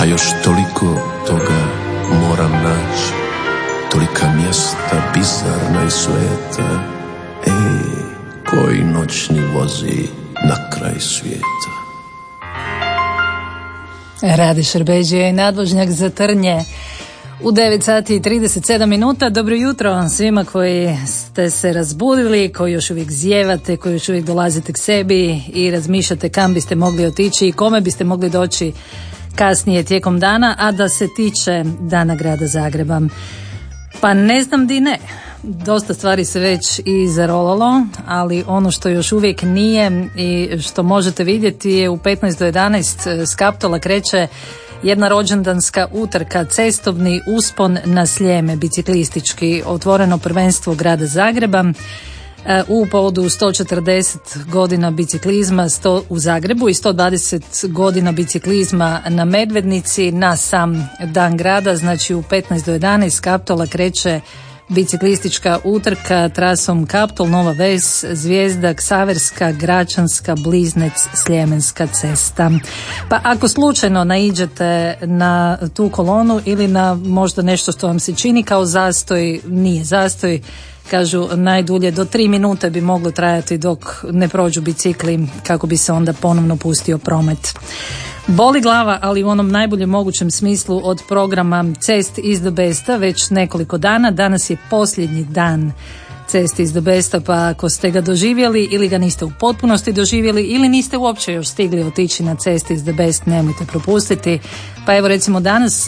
a još toliko toga moram naći, tolika mjesta bizarna i sveta. Koji noćni vozi na kraj svijeta. Rade Šerbedžija i nadvožnjak za Trnje. U 9 sati i 37 minuta. Dobro jutro svima koji ste se razbudili, koji još uvijek zjevate, koji još uvijek dolazite k sebi i razmišljate kam biste mogli otići i kome biste mogli doći kasnije tijekom dana, a da se tiče Dana grada Zagreba. Pa ne znam di ne. Dosta stvari se već i zarolalo, ali ono što još uvijek nije i što možete vidjeti je u 15 do 11 s Kaptola kreće jedna rođendanska utrka, cestovni uspon na Sljeme, biciklistički, otvoreno prvenstvo grada Zagreba u povodu 140 godina biciklizma u Zagrebu i 120 godina biciklizma na Medvednici na sam Dan grada. Znači u 15 do 11 s Kaptola kreće biciklistička utrka trasom Kaptol, Nova Ves, Zvijezda, Ksaverska, Gračanska, Bliznec, Sljemenska cesta. Pa ako slučajno naiđete na tu kolonu ili na možda nešto što vam se čini kao zastoj, nije zastoj, kažu najdulje do 3 minute bi moglo trajati dok ne prođu bicikli kako bi se onda ponovno pustio promet. Boli glava, ali u onom najboljem mogućem smislu od programa Cest is the Besta već nekoliko dana. Danas je posljednji dan Cest is the Besta, pa ako ste ga doživjeli ili ga niste u potpunosti doživjeli ili niste uopće još stigli otići na Cest is the Best, nemojte propustiti. Pa evo recimo danas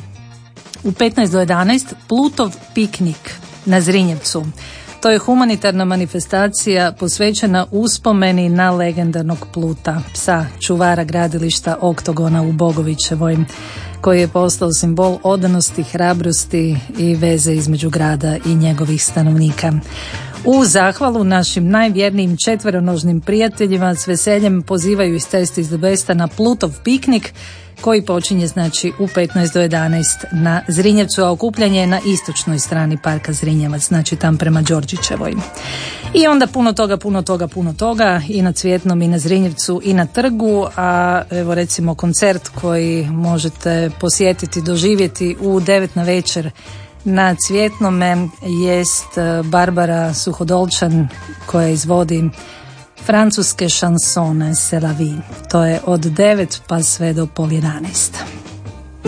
u 15 do 11 Plutov piknik na Zrinjevcu. To je humanitarna manifestacija posvećena uspomeni na legendarnog Pluta, psa čuvara gradilišta Oktogona u Bogovićevoj, koji je postao simbol odanosti, hrabrosti i veze između grada i njegovih stanovnika. U zahvalu našim najvjernijim četveronožnim prijateljima s veseljem pozivaju iz Cest is the Besta na Plutov piknik, koji počinje znači u 15 do 11 na Zrinjevcu, a okupljanje je na istočnoj strani parka Zrinjevac, znači tam prema Đorđićevoj. I onda puno toga i na Cvjetnom i na Zrinjevcu i na trgu, a evo recimo koncert koji možete posjetiti, doživjeti u 9 na večer na Cvjetnome jest Barbara Suhodolčan koja izvodi francuske šansone C'est la vie. To je od 9 pa sve do 10:30.